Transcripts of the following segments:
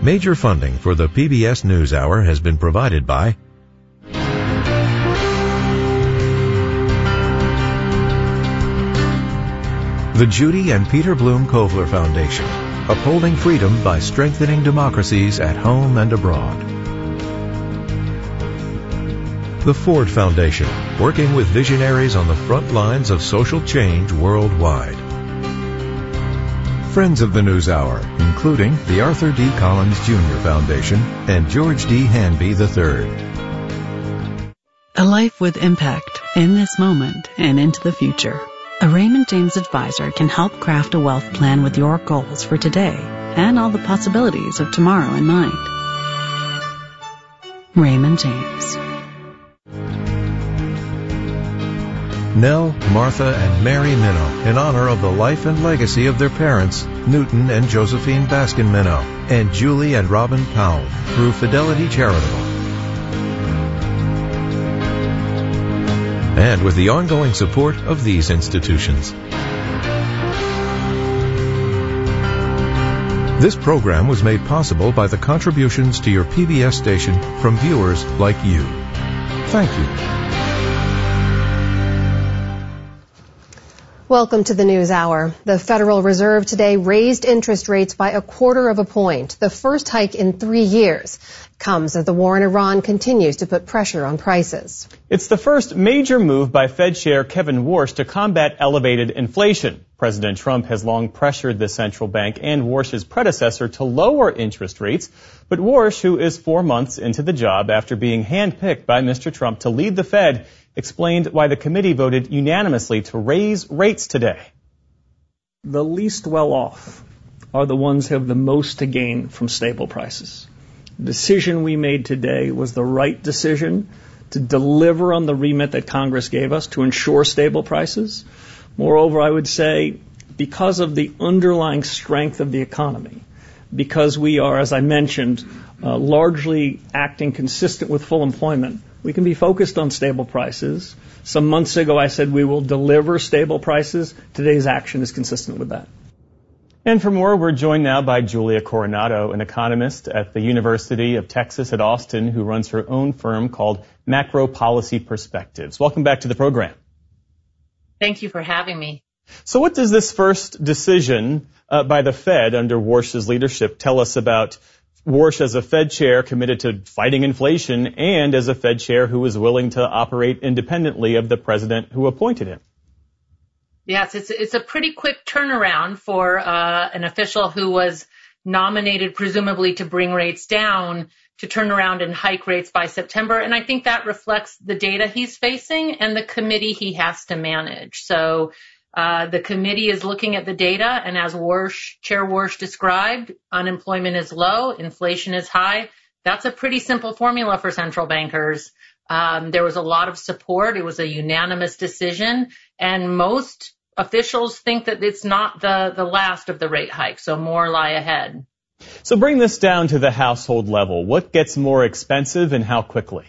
Major funding for the PBS NewsHour has been provided by the Judy and Peter Bloom Kovler Foundation, upholding freedom by strengthening democracies at home and abroad. The Ford Foundation, working with visionaries on the front lines of social change worldwide. Friends of the NewsHour, including the Arthur D. Collins Jr. Foundation and George D. Hanby III. A life with impact in this moment and into the future. A Raymond James advisor can help craft a wealth plan with your goals for today and all the possibilities of tomorrow in mind. Raymond James. Nell, Martha, and Mary Minow, in honor of the life and legacy of their parents, Newton and Josephine Baskin Minow, and Julie and Robin Powell, through Fidelity Charitable. And with the ongoing support of these institutions. This program was made possible by the contributions to your PBS station from viewers like you. Thank you. Welcome to the NewsHour. The Federal Reserve today raised interest rates by 1/4 point, the first hike in 3 years. Comes as the war in Iran continues to put pressure on prices. It's the first major move by Fed Chair Kevin Warsh to combat elevated inflation. President Trump has long pressured the central bank and Warsh's predecessor to lower interest rates. But Warsh, who is 4 months into the job after being handpicked by Mr. Trump to lead the Fed, explained why the committee voted unanimously to raise rates today. The least well off are the ones who have the most to gain from stable prices. The decision we made today was the right decision to deliver on the remit that Congress gave us to ensure stable prices. Moreover, I would say because of the underlying strength of the economy, because we are, as I mentioned, largely acting consistent with full employment, we can be focused on stable prices. Some months ago, I said we will deliver stable prices. Today's action is consistent with that. And for more, we're joined now by Julia Coronado, an economist at the University of Texas at Austin, who runs her own firm called Macro Policy Perspectives. Welcome back to the program. Thank you for having me. So what does this first decision by the Fed under Warsh's leadership tell us about Warsh as a Fed chair committed to fighting inflation and as a Fed chair who was willing to operate independently of the president who appointed him? Yes, it's a pretty quick turnaround for an official who was nominated presumably to bring rates down to turn around and hike rates by September. And I think that reflects the data he's facing and the committee he has to manage. So the committee is looking at the data, and as Chair Warsh described, unemployment is low, inflation is high. That's a pretty simple formula for central bankers. There was a lot of support. It was a unanimous decision, and most officials think that it's not the last of the rate hike, so more lie ahead. So bring this down to the household level. What gets more expensive and how quickly?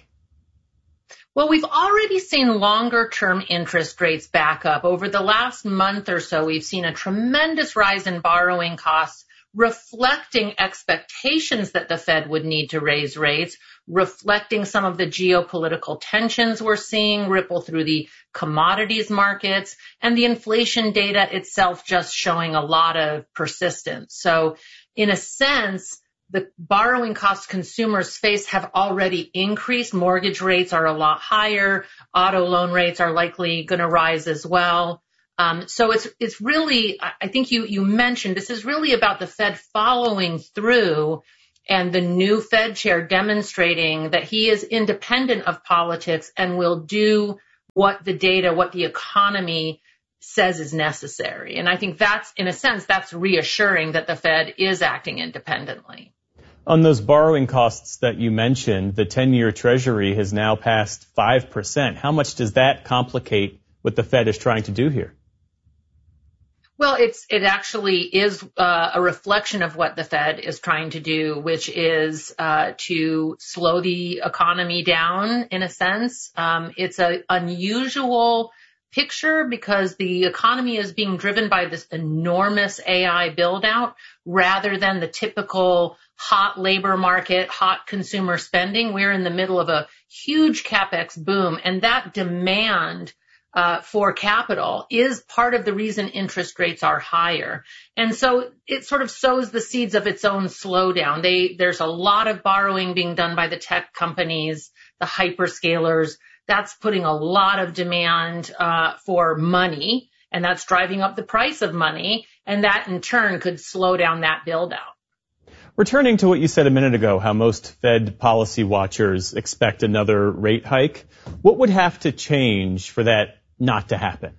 Well, we've already seen longer-term interest rates back up. Over the last month or so, we've seen a tremendous rise in borrowing costs, reflecting expectations that the Fed would need to raise rates, reflecting some of the geopolitical tensions we're seeing ripple through the commodities markets, and the inflation data itself just showing a lot of persistence. So, in a sense, the borrowing costs consumers face have already increased. Mortgage rates are a lot higher. Auto loan rates are likely going to rise as well. So it's really, I think you mentioned, this is really about the Fed following through and the new Fed chair demonstrating that he is independent of politics and will do what the data, what the economy says is necessary. And I think that's, in a sense, that's reassuring that the Fed is acting independently. On those borrowing costs that you mentioned, the 10-year Treasury has now passed 5%. How much does that complicate what the Fed is trying to do here? Well, it actually is a reflection of what the Fed is trying to do, which is to slow the economy down, in a sense. It's an unusual picture because the economy is being driven by this enormous AI build out rather than the typical hot labor market, hot consumer spending. We're in the middle of a huge CapEx boom, and that demand for capital is part of the reason interest rates are higher. And so it sort of sows the seeds of its own slowdown. There's a lot of borrowing being done by the tech companies, the hyperscalers. That's putting a lot of demand for money, and that's driving up the price of money, and that in turn could slow down that build out. Returning to what you said a minute ago, how most Fed policy watchers expect another rate hike, what would have to change for that not to happen?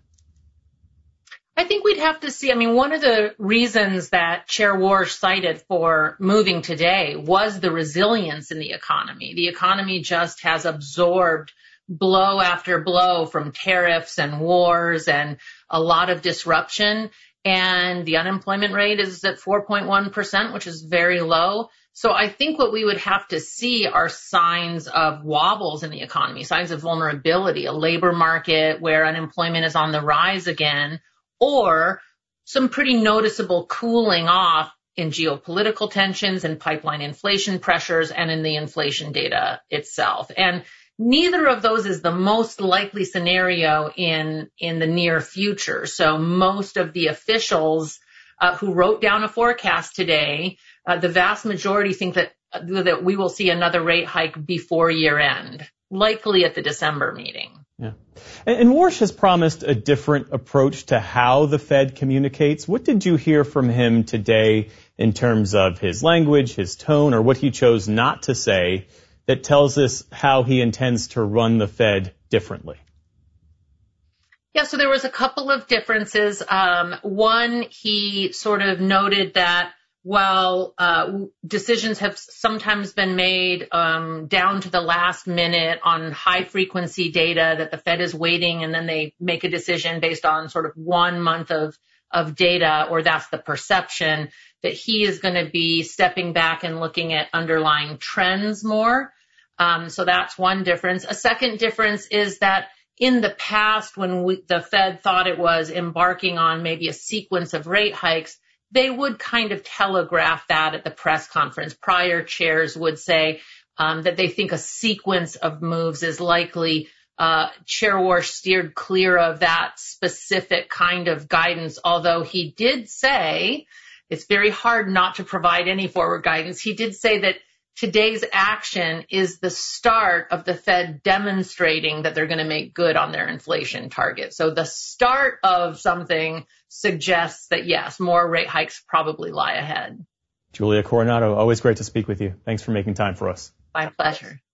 I think we'd have to see, one of the reasons that Chair Warsh cited for moving today was the resilience in the economy. The economy just has absorbed blow after blow from tariffs and wars and a lot of disruption. And the unemployment rate is at 4.1%, which is very low. So I think what we would have to see are signs of wobbles in the economy, signs of vulnerability, a labor market where unemployment is on the rise again, or some pretty noticeable cooling off in geopolitical tensions and pipeline inflation pressures and in the inflation data itself. And neither of those is the most likely scenario in the near future. So most of the officials who wrote down a forecast today, the vast majority think that we will see another rate hike before year end, likely at the December meeting. Yeah. And Warsh has promised a different approach to how the Fed communicates. What did you hear from him today in terms of his language, his tone, or what he chose not to say that tells us how he intends to run the Fed differently? Yeah, so there was a couple of differences. One, he sort of noted that while decisions have sometimes been made down to the last minute on high-frequency data that the Fed is waiting, and then they make a decision based on sort of 1 month of data, or that's the perception, that he is going to be stepping back and looking at underlying trends more. So that's one difference. A second difference is that in the past, when the Fed thought it was embarking on maybe a sequence of rate hikes, they would kind of telegraph that at the press conference. Prior chairs would say that they think a sequence of moves is likely. Chair Warsh steered clear of that specific kind of guidance, although he did say, it's very hard not to provide any forward guidance. He did say that today's action is the start of the Fed demonstrating that they're going to make good on their inflation target. So the start of something suggests that, yes, more rate hikes probably lie ahead. Julia Coronado, always great to speak with you. Thanks for making time for us. My pleasure.